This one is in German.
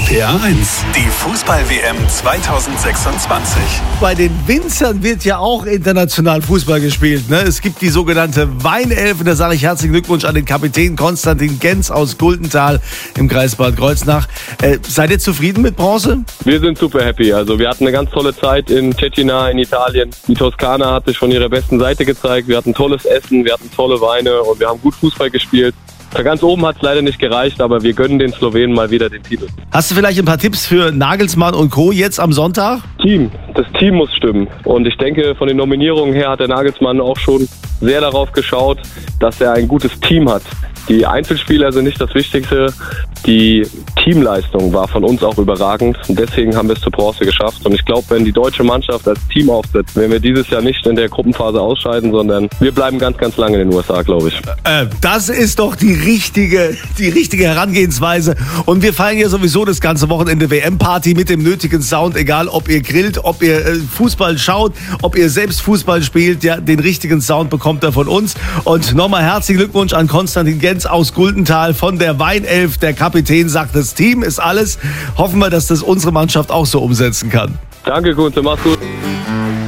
RPR1, die Fußball-WM 2026. Bei den Winzern wird ja auch international Fußball gespielt. Ne? Es gibt die sogenannte Weinelf. Und da sage ich herzlichen Glückwunsch an den Kapitän Konstantin Genz aus Guldenthal im Kreis Bad Kreuznach. Seid ihr zufrieden mit Bronze? Wir sind super happy. Also wir hatten eine ganz tolle Zeit in Cecina in Italien. Die Toskana hat sich von ihrer besten Seite gezeigt. Wir hatten tolles Essen, wir hatten tolle Weine und wir haben gut Fußball gespielt. Für ganz oben hat es leider nicht gereicht, aber wir gönnen den Slowenen mal wieder den Titel. Hast du vielleicht ein paar Tipps für Nagelsmann und Co. jetzt am Sonntag? Das Team muss stimmen. Und ich denke, von den Nominierungen her hat der Nagelsmann auch schon sehr darauf geschaut, dass er ein gutes Team hat. Die Einzelspieler sind nicht das Wichtigste. Die Teamleistung war von uns auch überragend. Und deswegen haben wir es zur Bronze geschafft. Und ich glaube, wenn die deutsche Mannschaft als Team aufsetzt, werden wir dieses Jahr nicht in der Gruppenphase ausscheiden, sondern wir bleiben ganz, ganz lange in den USA, glaube ich. Das ist doch die richtige Herangehensweise. Und wir feiern ja sowieso das ganze Wochenende WM-Party mit dem nötigen Sound. Egal, ob ihr grillt, ob ihr Fußball schaut, ob ihr selbst Fußball spielt. Ja, den richtigen Sound bekommt ihr von uns. Und nochmal herzlichen Glückwunsch an Konstantin Genz aus Guldenthal von der Weinelf. Der Kapitän sagt, das Team ist alles. Hoffen wir, dass das unsere Mannschaft auch so umsetzen kann. Danke, Kunze, mach's gut.